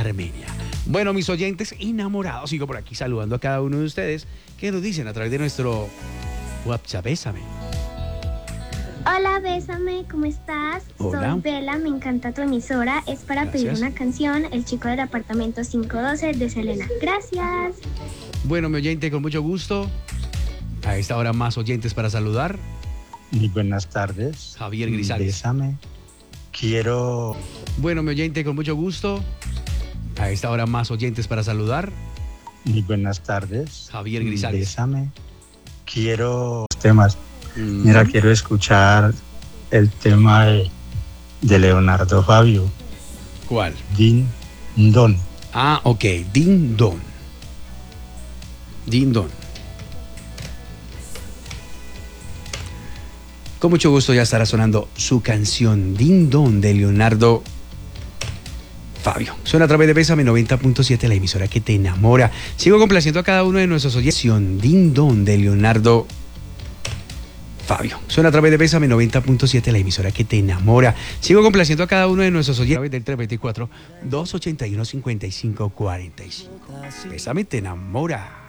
Armenia. Bueno, mis oyentes enamorados, sigo por aquí saludando a cada uno de ustedes que nos dicen a través de nuestro WhatsApp. Bésame. Hola, Bésame, ¿cómo estás? Hola. Soy Bela, me encanta tu emisora. Es para Gracias. pedir una canción, El chico del apartamento 512 de Selena. Gracias. Bueno, mi oyente, con mucho gusto. A esta hora más oyentes para saludar. Muy buenas tardes. Javier Grisales. Bésame. Quiero... Bueno, mi oyente, con mucho gusto. A esta hora más oyentes para saludar. Muy buenas tardes. Javier Grisales. Bésame. Quiero temas. Mira, quiero escuchar el tema de Leonardo Fabio. ¿Cuál? Din Don. Ah, ok. Din Don. Din Don. Con mucho gusto ya estará sonando su canción Din Don de Leonardo Fabio. Suena a través de Bésame 90.7, la emisora que te enamora. Sigo complaciendo a cada uno de nuestros oyentes. Din Don de Leonardo Fabio. Suena a través de Bésame 90.7, la emisora que te enamora. Sigo complaciendo a cada uno de nuestros oyentes a través del 324-281-5545. Bésame te enamora.